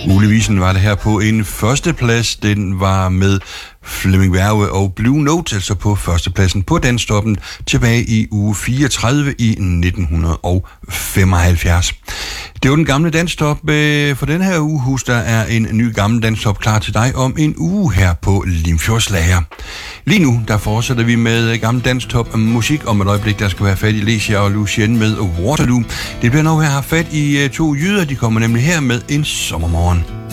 Julevisen var det her på en førsteplads. Den var med Flemming Werve og Blue Note, altså på førstepladsen på Danstoppen tilbage i uge 34 i 1975. Det var den gamle Danstop for den her uge. Husk, der er en ny gammel Danstop klar til dig om en uge her på Limfjordslager. Lige nu, der fortsætter vi med gammel Danstop musik. Om et øjeblik, der skal være fat i Lesia og Lucien med Waterloo. Det bliver nu her fat i to jyder. De kommer nemlig her med En sommermorgen.